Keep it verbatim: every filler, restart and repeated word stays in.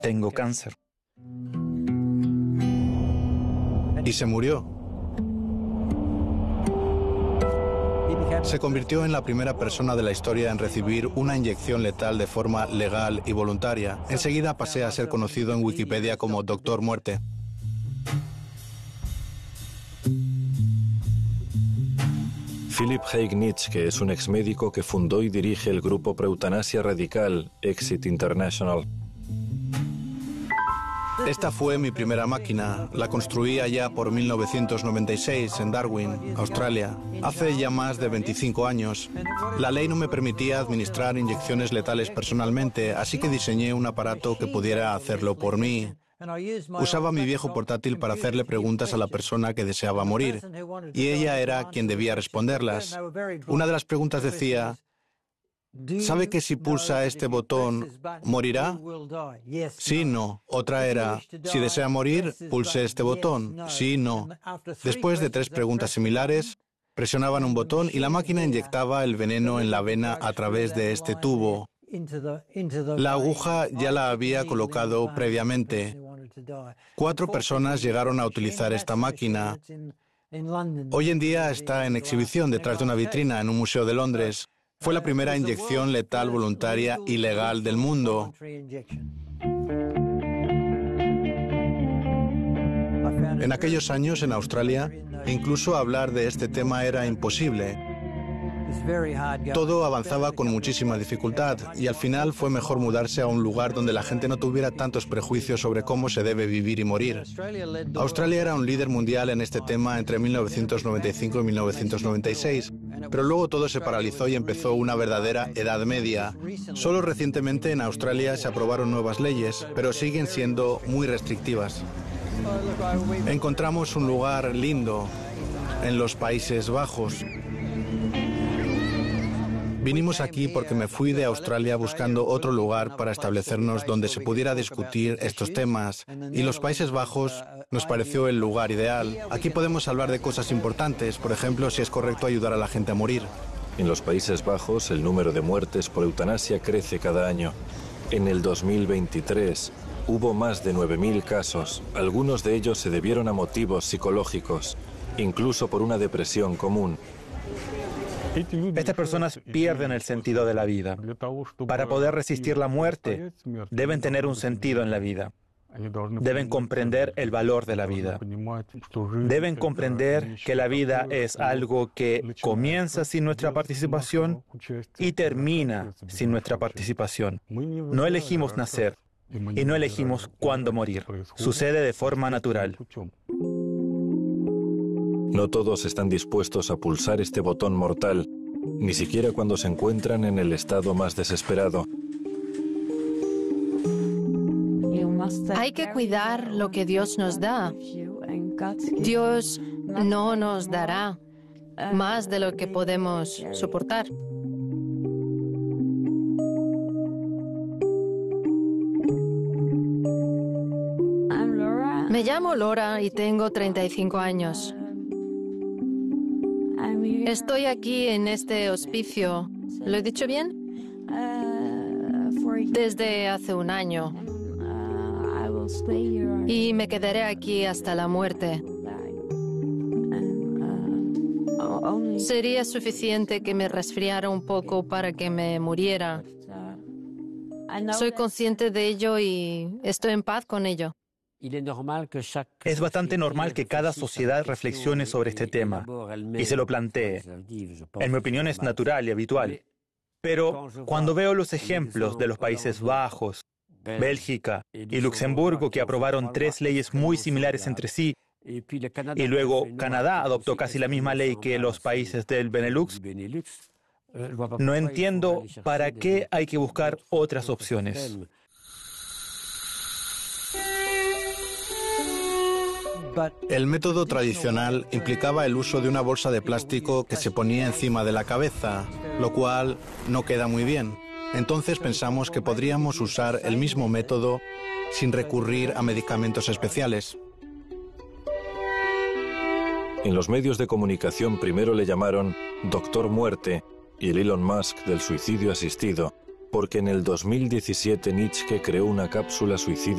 tengo cáncer. Y se murió. Se convirtió en la primera persona de la historia en recibir una inyección letal de forma legal y voluntaria. Enseguida pasé a ser conocido en Wikipedia como Doctor Muerte. Philip Haig Nitschke es un exmédico que fundó y dirige el grupo pro eutanasia radical Exit International. Esta fue mi primera máquina. La construí allá por mil novecientos noventa y seis en Darwin, Australia. Hace ya más de veinticinco años. La ley no me permitía administrar inyecciones letales personalmente, así que diseñé un aparato que pudiera hacerlo por mí. Usaba mi viejo portátil para hacerle preguntas a la persona que deseaba morir, y ella era quien debía responderlas. Una de las preguntas decía: ¿sabe que si pulsa este botón, morirá? Sí, no. Otra era: si desea morir, pulse este botón. Sí, no. Después de tres preguntas similares, presionaban un botón y la máquina inyectaba el veneno en la vena a través de este tubo. La aguja ya la había colocado previamente. Cuatro personas llegaron a utilizar esta máquina. Hoy en día está en exhibición detrás de una vitrina en un museo de Londres. Fue la primera inyección letal voluntaria y legal del mundo. En aquellos años en Australia, incluso hablar de este tema era imposible. Todo avanzaba con muchísima dificultad y al final fue mejor mudarse a un lugar donde la gente no tuviera tantos prejuicios sobre cómo se debe vivir y morir. Australia era un líder mundial en este tema entre mil novecientos noventa y cinco y mil novecientos noventa y seis, pero luego todo se paralizó y empezó una verdadera Edad Media. Solo recientemente en Australia se aprobaron nuevas leyes, pero siguen siendo muy restrictivas. Encontramos un lugar lindo en los Países Bajos. Vinimos aquí porque me fui de Australia buscando otro lugar para establecernos donde se pudiera discutir estos temas, y los Países Bajos nos pareció el lugar ideal. Aquí podemos hablar de cosas importantes, por ejemplo, si es correcto ayudar a la gente a morir. En los Países Bajos, el número de muertes por eutanasia crece cada año. En el dos mil veintitrés hubo más de nueve mil casos. Algunos de ellos se debieron a motivos psicológicos, incluso por una depresión común. Estas personas pierden el sentido de la vida. Para poder resistir la muerte, deben tener un sentido en la vida. Deben comprender el valor de la vida. Deben comprender que la vida es algo que comienza sin nuestra participación y termina sin nuestra participación. No elegimos nacer y no elegimos cuándo morir. Sucede de forma natural. No todos están dispuestos a pulsar este botón mortal, ni siquiera cuando se encuentran en el estado más desesperado. Hay que cuidar lo que Dios nos da. Dios no nos dará más de lo que podemos soportar. Me llamo Laura y tengo treinta y cinco años. Estoy aquí en este hospicio, ¿lo he dicho bien? Desde hace un año. Y me quedaré aquí hasta la muerte. Sería suficiente que me resfriara un poco para que me muriera. Soy consciente de ello y estoy en paz con ello. Es bastante normal que cada sociedad reflexione sobre este tema y se lo plantee. En mi opinión es natural y habitual. Pero cuando veo los ejemplos de los Países Bajos, Bélgica y Luxemburgo, que aprobaron tres leyes muy similares entre sí, y luego Canadá adoptó casi la misma ley que los países del Benelux, no entiendo para qué hay que buscar otras opciones. El método tradicional implicaba el uso de una bolsa de plástico que se ponía encima de la cabeza, lo cual no queda muy bien. Entonces pensamos que podríamos usar el mismo método sin recurrir a medicamentos especiales. En los medios de comunicación primero le llamaron Doctor Muerte y el Elon Musk del suicidio asistido, porque en el dos mil diecisiete Nitschke creó una cápsula suicida